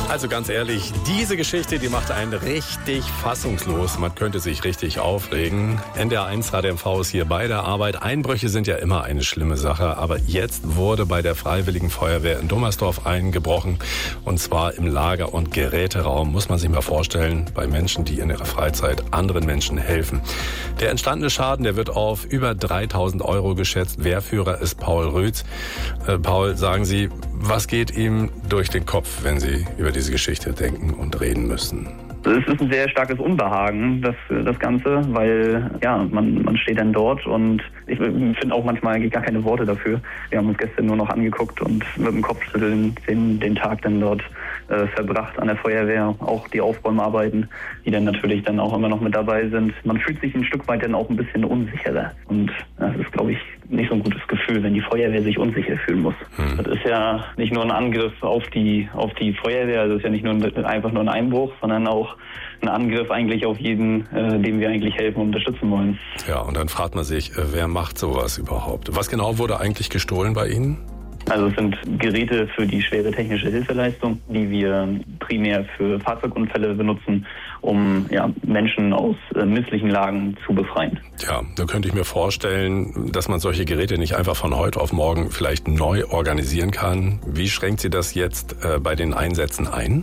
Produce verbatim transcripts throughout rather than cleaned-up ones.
Also ganz ehrlich, diese Geschichte, die macht einen richtig fassungslos. Man könnte sich richtig aufregen. N D R eins Radio M V ist hier bei der Arbeit. Einbrüche sind ja immer eine schlimme Sache. Aber jetzt wurde bei der Freiwilligen Feuerwehr in Dummersdorf eingebrochen. Und zwar im Lager- und Geräteraum. Muss man sich mal vorstellen, bei Menschen, die in ihrer Freizeit anderen Menschen helfen. Der entstandene Schaden, der wird auf über dreitausend Euro geschätzt. Wehrführer ist Paul Rütz. Äh, Paul, sagen Sie, was geht ihm durch den Kopf, wenn Sie über diese Geschichte denken und reden müssen? Es ist ein sehr starkes Unbehagen, das, das Ganze, weil ja man, man steht dann dort und ich finde auch manchmal gar keine Worte dafür. Wir haben uns gestern nur noch angeguckt und mit dem Kopfschütteln den, den Tag dann dort äh, verbracht an der Feuerwehr, auch die Aufräumarbeiten, die dann natürlich dann auch immer noch mit dabei sind. Man fühlt sich ein Stück weit dann auch ein bisschen unsicherer und das ist, glaube ich, nicht so ein gutes Gefühl, wenn die Feuerwehr sich unsicher fühlen muss. Hm. Das ist ja nicht nur ein Angriff auf die auf die Feuerwehr, das ist ja nicht nur ein, einfach nur ein Einbruch, sondern auch ein Angriff eigentlich auf jeden, äh, dem wir eigentlich helfen und unterstützen wollen. Ja, und dann fragt man sich, äh, wer macht sowas überhaupt? Was genau wurde eigentlich gestohlen bei Ihnen? Also es sind Geräte für die schwere technische Hilfeleistung, die wir primär für Fahrzeugunfälle benutzen, um ja, Menschen aus äh, misslichen Lagen zu befreien. Ja, da könnte ich mir vorstellen, dass man solche Geräte nicht einfach von heute auf morgen vielleicht neu organisieren kann. Wie schränkt Sie das jetzt äh, bei den Einsätzen ein?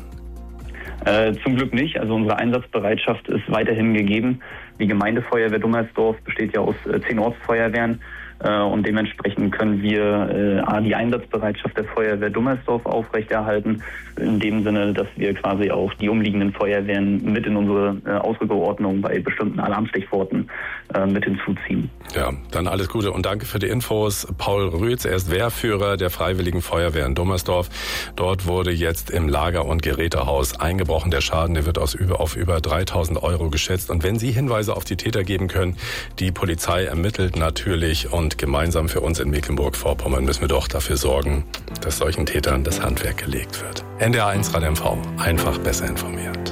Äh, zum Glück nicht. Also unsere Einsatzbereitschaft ist weiterhin gegeben. Die Gemeindefeuerwehr Dummersdorf besteht ja aus äh, zehn Ortsfeuerwehren. Und dementsprechend können wir äh, die Einsatzbereitschaft der Feuerwehr Dummersdorf aufrechterhalten, in dem Sinne, dass wir quasi auch die umliegenden Feuerwehren mit in unsere äh, Ausrückerordnung bei bestimmten Alarmstichworten äh, mit hinzuziehen. Ja, dann alles Gute und danke für die Infos. Paul Rütz, er ist Wehrführer der Freiwilligen Feuerwehr in Dummersdorf. Dort wurde jetzt im Lager- und Gerätehaus eingebrochen. Der Schaden, der wird aus über, auf über dreitausend Euro geschätzt. Und wenn Sie Hinweise auf die Täter geben können, die Polizei ermittelt natürlich. Und gemeinsam für uns in Mecklenburg-Vorpommern müssen wir doch dafür sorgen, dass solchen Tätern das Handwerk gelegt wird. N D R eins Radio M V, einfach besser informieren.